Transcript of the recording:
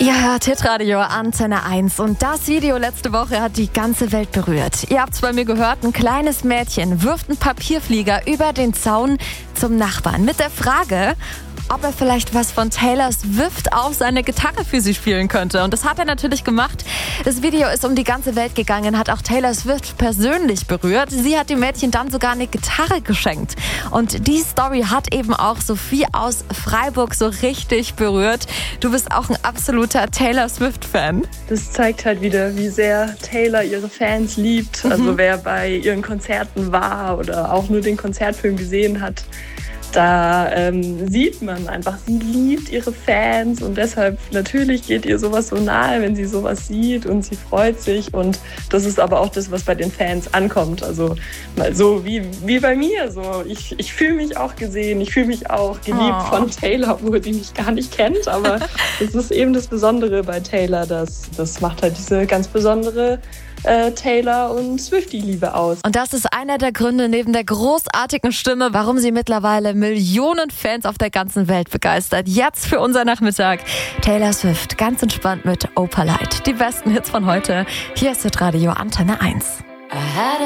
Ihr hört Hitradio Antenne 1 und das Video letzte Woche hat die ganze Welt berührt. Ihr habt es bei mir gehört, ein kleines Mädchen wirft einen Papierflieger über den Zaun zum Nachbarn mit der Frage, ob er vielleicht was von Taylor Swift auf seine Gitarre für sie spielen könnte. Und das hat er natürlich gemacht. Das Video ist um die ganze Welt gegangen, hat auch Taylor Swift persönlich berührt. Sie hat dem Mädchen dann sogar eine Gitarre geschenkt. Und die Story hat eben auch Sophie aus Freiburg so richtig berührt. Du bist auch ein absoluter Taylor Swift-Fan. Das zeigt halt wieder, wie sehr Taylor ihre Fans liebt. Also wer bei ihren Konzerten war oder auch nur den Konzertfilm gesehen hat, da sieht man einfach, sie liebt ihre Fans und deshalb natürlich geht ihr sowas so nahe, wenn sie sowas sieht und sie freut sich und das ist aber auch das, was bei den Fans ankommt. Also mal so wie bei mir. So. Ich fühle mich auch gesehen, ich fühle mich auch geliebt von Taylor, obwohl sie mich gar nicht kennt, aber das ist eben das Besondere bei Taylor, das macht halt diese ganz besondere Taylor und Swiftie-Liebe aus. Und das ist einer der Gründe neben der großartigen Stimme, warum sie mittlerweile Millionen Fans auf der ganzen Welt begeistert. Jetzt für unser Nachmittag Taylor Swift, ganz entspannt mit Opalite. Die besten Hits von heute. Hier ist Hitradio Antenne 1.